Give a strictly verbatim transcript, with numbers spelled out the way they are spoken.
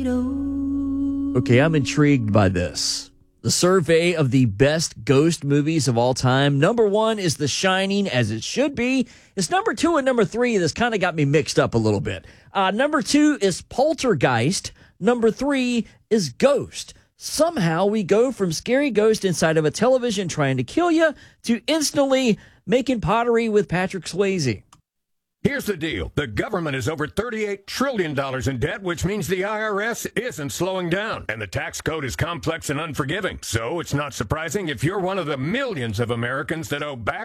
Okay, I'm intrigued by this. The survey of the best ghost movies of all time. Number one is The Shining, as it should be. It's number two and number three. This kind of got me mixed up a little bit. Uh, number two is Poltergeist. Number three is Ghost. Somehow we go from scary ghost inside of a television trying to kill you to instantly making pottery with Patrick Swayze. Here's the deal. The government is over thirty-eight trillion dollars in debt, which means the I R S isn't slowing down. And the tax code is complex and unforgiving. So it's not surprising if you're one of the millions of Americans that owe back